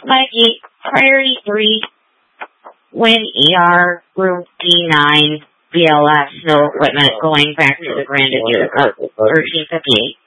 Mike 8, Priority 3, Win ER, Room D9, BLS, no equipment, going back to the Grand Duke, 1358.